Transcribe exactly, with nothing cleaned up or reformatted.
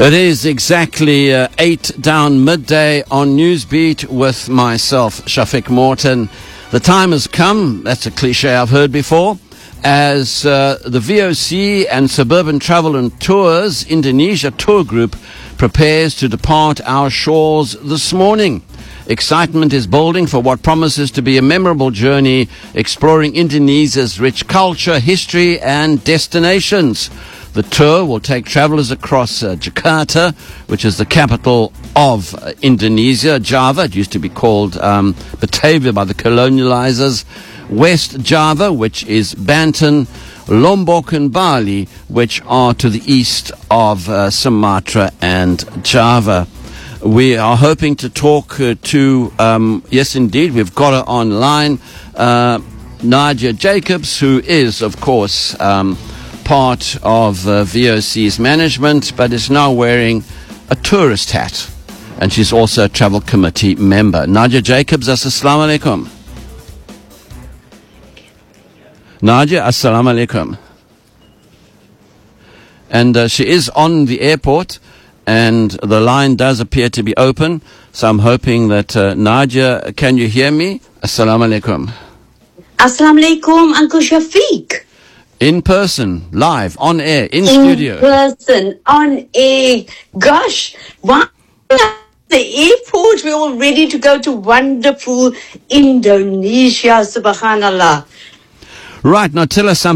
It is exactly uh, eight down midday on Newsbeat with myself, Shafiq Morton. The time has come, that's a cliche I've heard before, as uh, the V O C and Suburban Travel and Tours Indonesia Tour Group prepares to depart our shores this morning. Excitement is building for what promises to be a memorable journey exploring Indonesia's rich culture, history and destinations. The tour will take travellers across uh, Jakarta, which is the capital of uh, Indonesia, Java. It used to be called um, Batavia by the colonializers. West Java, which is Banten, Lombok and Bali, which are to the east of uh, Sumatra and Java. We are hoping to talk uh, to, um, yes indeed, we've got her online, uh, Nadia Jacobs, who is, of course, um, part of uh, V O C's management, but is now wearing a tourist hat. And she's also a travel committee member. Nadia Jacobs, assalamu alaikum. Nadia, assalamu alaikum. And uh, she is on the airport, and the line does appear to be open. So I'm hoping that, uh, Nadia, can you hear me? Assalamu alaikum. Assalamu alaikum, Uncle Shafiq. In person, live, on air, in, in studio. In person, on air. Gosh, why the airport? We're all ready to go to wonderful Indonesia, subhanallah. Right, now tell us something.